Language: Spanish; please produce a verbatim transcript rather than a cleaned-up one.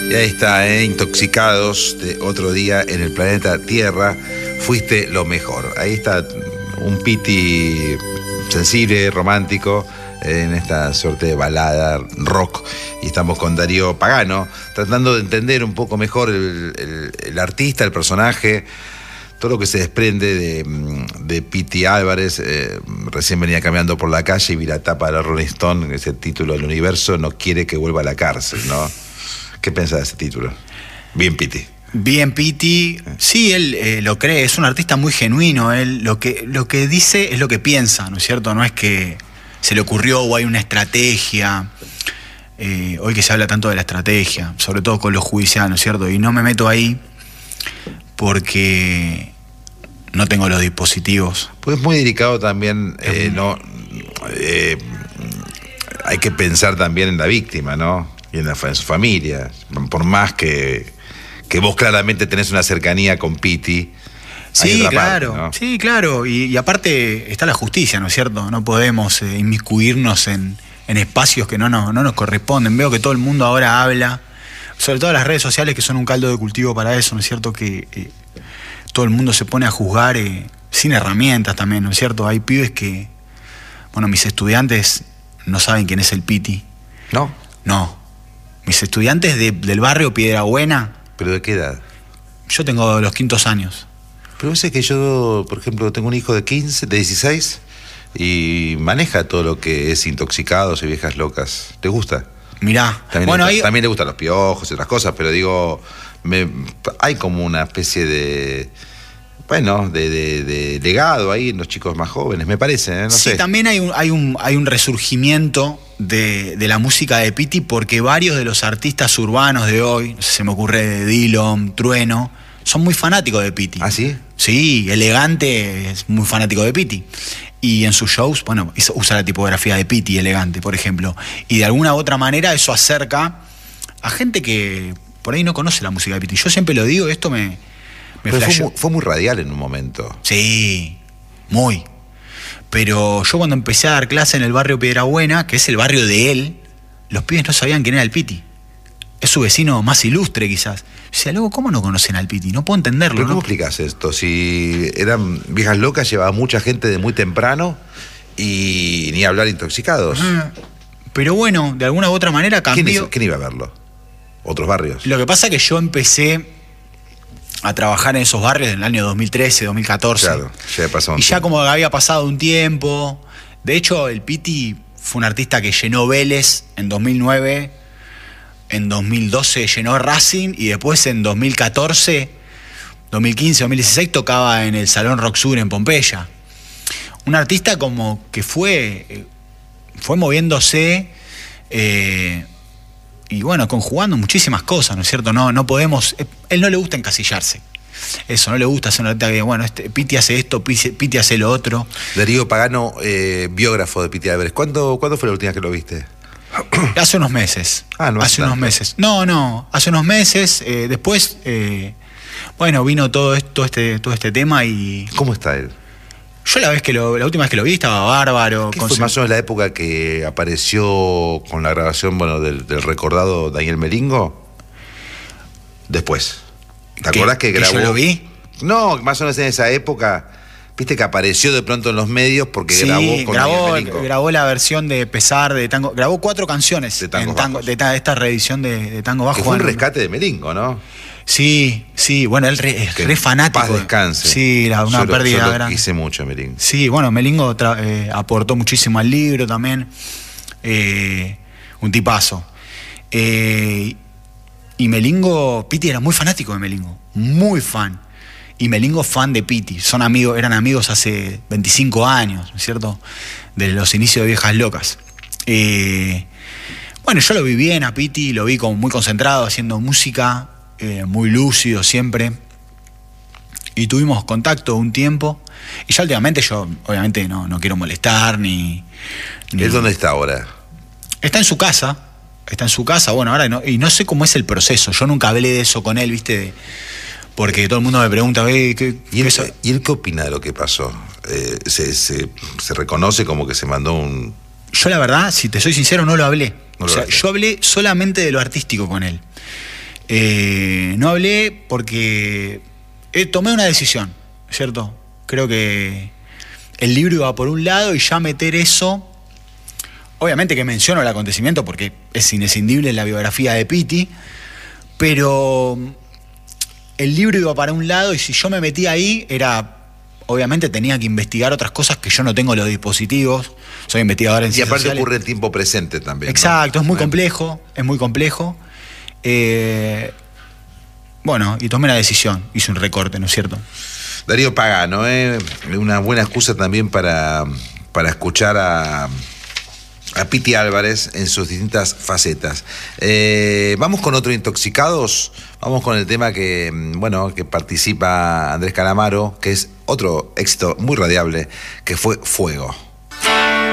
Y ahí está, ¿eh? Intoxicados de Otro Día en el Planeta Tierra. Fuiste lo mejor. Ahí está un Piti sensible, romántico, en esta suerte de balada rock. Y estamos con Darío Pagano, tratando de entender un poco mejor el, el, el artista, el personaje, todo lo que se desprende de, de Piti Álvarez. Eh, recién venía caminando por la calle y vi la tapa de la Rolling Stone, que es el título del universo, no quiere que vuelva a la cárcel, ¿no? ¿Qué pensás de ese título? Bien Piti. Bien Piti, sí, él eh, lo cree, es un artista muy genuino, él lo que, lo que dice es lo que piensa, ¿no es cierto? No es que se le ocurrió o hay una estrategia, eh, hoy que se habla tanto de la estrategia, sobre todo con lo judicial, ¿no es cierto? Y no me meto ahí porque no tengo los dispositivos. Pues es muy delicado también, eh, no, eh, hay que pensar también en la víctima, ¿no? Y en, la, en su familia, por más que, que vos claramente tenés una cercanía con Piti. Sí, claro, parte, ¿no? Sí, claro, y, y aparte está la justicia, ¿no es cierto? No podemos eh, inmiscuirnos en, en espacios que no nos, no nos corresponden. Veo que todo el mundo ahora habla, sobre todo las redes sociales, que son un caldo de cultivo para eso, ¿no es cierto? Que eh, todo el mundo se pone a juzgar eh, sin herramientas también, ¿no es cierto? Hay pibes que, bueno, mis estudiantes no saben quién es el Piti. ¿No? No. Mis estudiantes de, del barrio Piedrabuena. ¿Pero de qué edad? Yo tengo los quintos años. Pero sé que yo, por ejemplo, tengo un hijo de quince, de dieciséis, y maneja todo lo que es Intoxicados y Viejas Locas. ¿Te gusta? Mirá. También, bueno, le, gusta, ahí... también le gustan los piojos y otras cosas, pero digo, me, hay como una especie de... Bueno, de, de, de legado ahí en los chicos más jóvenes, me parece, ¿eh? No sí, sé. También hay un, hay un, hay un resurgimiento de, de la música de Piti, porque varios de los artistas urbanos de hoy, no sé, se me ocurre Dillom, Trueno, son muy fanáticos de Piti. ¿Ah, sí? Sí, Elegante es muy fanático de Piti. Y en sus shows, bueno, usa la tipografía de Piti, Elegante, por ejemplo. Y de alguna u otra manera eso acerca a gente que por ahí no conoce la música de Piti. Yo siempre lo digo, esto me... Me Pero fue muy, fue muy radial en un momento. Sí, muy. Pero yo cuando empecé a dar clase en el barrio Piedrabuena, que es el barrio de él, los pibes no sabían quién era el Piti. Es su vecino más ilustre, quizás. O sea, luego, ¿cómo no conocen al Piti? No puedo entenderlo. ¿Pero ¿no? cómo explicás esto? Si eran Viejas Locas, llevaba mucha gente de muy temprano y ni hablar Intoxicados. Ah, pero bueno, de alguna u otra manera cambió. ¿Quién, ¿Quién iba a verlo? ¿Otros barrios? Lo que pasa es que yo empecé a trabajar en esos barrios en el año dos mil trece, dos mil catorce. Claro, ya pasó un Y ya tiempo. como había pasado un tiempo. De hecho, el Piti fue un artista que llenó Vélez en dos mil nueve, en dos mil doce llenó Racing, y después en dos mil catorce, dos mil quince, dos mil dieciséis tocaba en el Salón Rock Sur en Pompeya. Un artista como que fue, fue moviéndose... Eh, y bueno, conjugando muchísimas cosas, ¿no es cierto? No, no podemos... Él no le gusta encasillarse. Eso, no le gusta hacer una artista que, bueno, este, Piti hace esto, Piti, Piti hace lo otro. Darío Pagano, eh, biógrafo de Piti Álvarez. ¿Cuándo, ¿Cuándo fue la última vez que lo viste? Hace unos meses. Ah, no hace tanto. unos meses. No, no, hace unos meses. Eh, después, eh, bueno, vino todo esto, este, todo este tema y... ¿Cómo está él? Yo la vez que lo, la última vez que lo vi estaba bárbaro. ¿Qué fue más o menos la época que apareció con la grabación, bueno, del, del recordado Daniel Melingo? Después. ¿Te acordás que, que grabó? ¿Que yo lo vi? No, más o menos en esa época, viste que apareció de pronto en los medios porque sí, grabó con grabó, Daniel Melingo. grabó la versión de Pesar de Tango. Grabó cuatro canciones De Tangos en tango, Bajos. de, de esta reedición de, de Tango Bajo. Que fue un Bueno, rescate de Melingo, ¿no? Sí, sí, bueno, él re, es Que re fanático. paz descanse. Sí, la, una yo lo, pérdida yo lo grande. quise mucho, Melingo. Sí, bueno, Melingo tra, eh, aportó muchísimo al libro también. Eh, un tipazo. Eh, y Melingo, Piti era muy fanático de Melingo, muy fan. Y Melingo fan de Piti. Son amigos, eran amigos hace veinticinco años, ¿no es cierto? De los inicios de Viejas Locas. Eh, bueno, yo lo vi bien a Piti, lo vi como muy concentrado haciendo música. Eh, muy lúcido siempre, y tuvimos contacto un tiempo, y ya últimamente yo obviamente no, no quiero molestar ni, ni... ¿Él dónde está ahora? Está en su casa, está en su casa, bueno, ahora no, y no sé cómo es el proceso, yo nunca hablé de eso con él, viste, de, porque todo el mundo me pregunta, ¿qué, qué, ¿Y, él, eso? ¿Y él qué opina de lo que pasó? Eh, se, se, ¿Se reconoce como que se mandó un...? Yo la verdad, si te soy sincero, no lo hablé, No o lo sea, hablé. yo hablé solamente de lo artístico con él. Eh, no hablé porque eh, tomé una decisión, ¿cierto? Creo que el libro iba por un lado y ya meter eso, obviamente que menciono el acontecimiento porque es inescindible en la biografía de Pitti, pero el libro iba para un lado y si yo me metía ahí era... Obviamente tenía que investigar otras cosas que yo no tengo los dispositivos. Soy investigador en y ciencias aparte sociales. ocurre en tiempo presente también. Exacto, ¿no? es muy Bueno. complejo, es muy complejo. Eh, bueno, y tomé la decisión, hice un recorte, ¿no es cierto? Darío Pagano, ¿eh? Una buena excusa también para, para escuchar a, a Pitti Álvarez en sus distintas facetas. Eh, vamos con otro Intoxicados, vamos con el tema que, bueno, que participa Andrés Calamaro, que es otro éxito muy radiable, que fue Fuego.